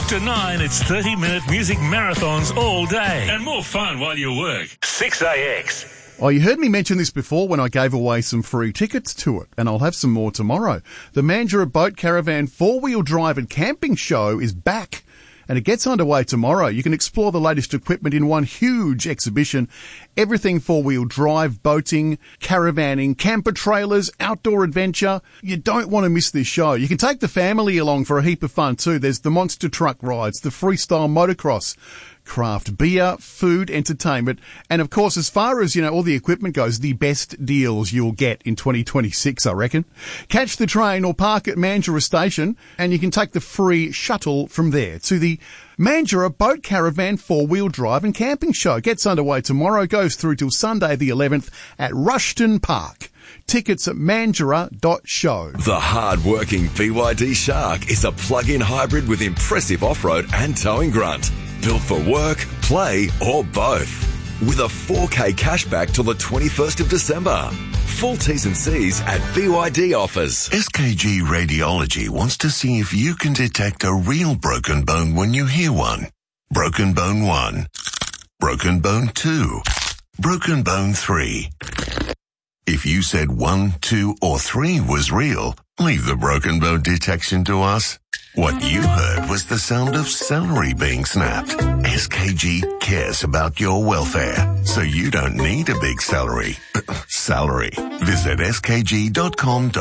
After 9, it's 30-minute music marathons all day. And more fun while you work. 6AX. Oh, you heard me mention this before when I gave away some free tickets to it, and I'll have some more tomorrow. The Mandurah Boat Caravan 4-wheel drive and camping show is back, and it gets underway tomorrow. You can explore the latest equipment in one huge exhibition. Everything 4-wheel drive, boating, caravanning, camper trailers, outdoor adventure. You don't want to miss this show. You can take the family along for a heap of fun too. There's the monster truck rides, the freestyle motocross, craft beer, food, entertainment, and of course, as far as, all the equipment goes, the best deals you'll get in 2026, I reckon. Catch the train or park at Mandurah Station, and you can take the free shuttle from there to the Mandurah Boat Caravan 4-wheel drive and camping show. Gets underway tomorrow, goes through till Sunday the 11th at Rushton Park. Tickets at mandurah.show. The hard-working BYD Shark is a plug-in hybrid with impressive off-road and towing grunt. Built for work, play, or both. With a 4K cashback till the 21st of December. Full T's and C's at BYD offers. SKG Radiology wants to see if you can detect a real broken bone when you hear one. Broken bone 1. Broken bone 2. Broken bone 3. If you said 1, 2, or 3 was real, leave the broken bone detection to us. What you heard was the sound of celery being snapped. SKG cares about your welfare, so you don't need a big salary. Visit skg.com.au.